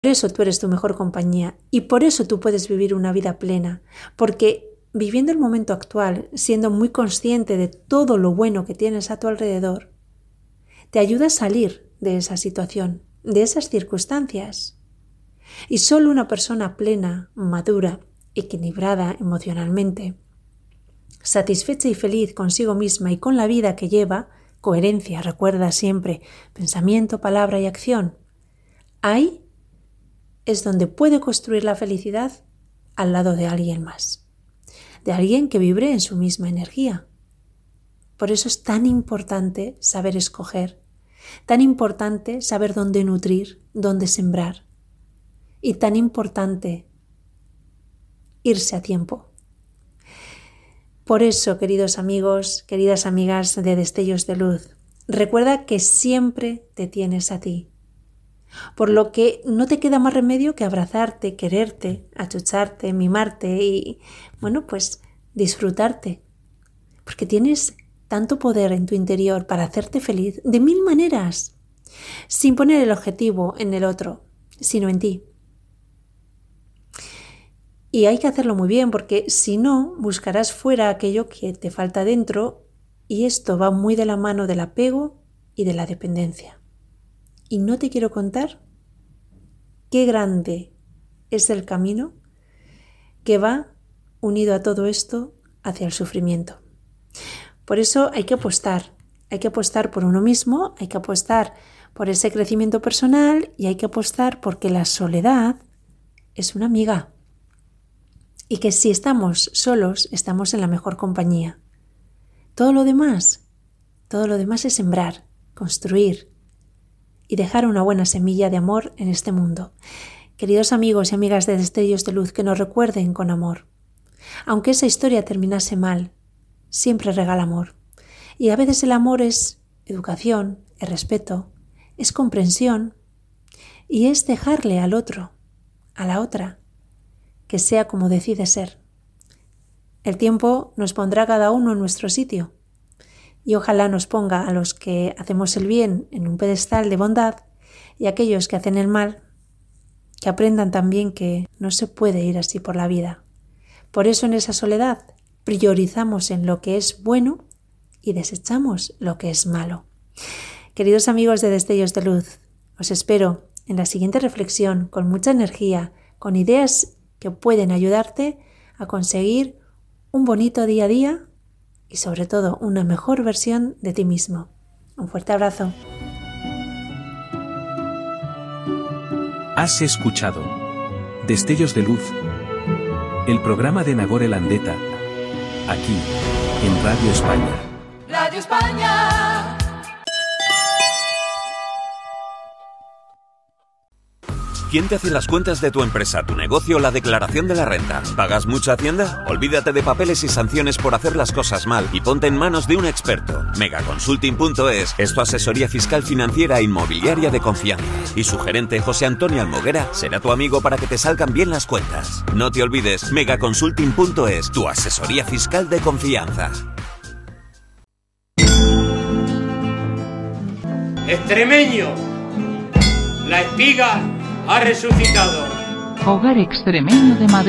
Por eso tú eres tu mejor compañía y por eso tú puedes vivir una vida plena, porque viviendo el momento actual, siendo muy consciente de todo lo bueno que tienes a tu alrededor, te ayuda a salir de esa situación, de esas circunstancias. Y solo una persona plena, madura, equilibrada emocionalmente, satisfecha y feliz consigo misma y con la vida que lleva, coherencia, recuerda siempre, pensamiento, palabra y acción, ahí es donde puede construir la felicidad al lado de alguien más, de alguien que vibre en su misma energía. Por eso es tan importante saber escoger, tan importante saber dónde nutrir, dónde sembrar y tan importante irse a tiempo. Por eso, queridos amigos, queridas amigas de Destellos de Luz, recuerda que siempre te tienes a ti. Por lo que no te queda más remedio que abrazarte, quererte, achucharte, mimarte y, pues disfrutarte. Porque tienes tanto poder en tu interior para hacerte feliz de 1000 maneras, sin poner el objetivo en el otro, sino en ti. Y hay que hacerlo muy bien porque si no, buscarás fuera aquello que te falta dentro y esto va muy de la mano del apego y de la dependencia. Y no te quiero contar qué grande es el camino que va unido a todo esto hacia el sufrimiento. Por eso hay que apostar por uno mismo, hay que apostar por ese crecimiento personal y hay que apostar porque la soledad es una amiga. Y que si estamos solos, estamos en la mejor compañía. Todo lo demás es sembrar, construir y dejar una buena semilla de amor en este mundo. Queridos amigos y amigas de Destellos de Luz, que nos recuerden con amor. Aunque esa historia terminase mal, siempre regala amor. Y a veces el amor es educación, es respeto, es comprensión y es dejarle al otro, a la otra, que sea como decide ser. El tiempo nos pondrá cada uno en nuestro sitio y ojalá nos ponga a los que hacemos el bien en un pedestal de bondad y a aquellos que hacen el mal, que aprendan también que no se puede ir así por la vida. Por eso en esa soledad priorizamos en lo que es bueno y desechamos lo que es malo. Queridos amigos de Destellos de Luz, os espero en la siguiente reflexión con mucha energía, con ideas que pueden ayudarte a conseguir un bonito día a día y sobre todo una mejor versión de ti mismo. Un fuerte abrazo. Has escuchado Destellos de Luz, el programa de Nagore Landeta, aquí en Radio España. Radio España. ¿Quién te hace las cuentas de tu empresa, tu negocio o la declaración de la renta? ¿Pagas mucha Hacienda? Olvídate de papeles y sanciones por hacer las cosas mal y ponte en manos de un experto. Megaconsulting.es es tu asesoría fiscal, financiera e inmobiliaria de confianza. Y su gerente, José Antonio Almoguera, será tu amigo para que te salgan bien las cuentas. No te olvides, Megaconsulting.es, tu asesoría fiscal de confianza. Extremeño, la espiga ha resucitado. Hogar Extremeño de Madrid.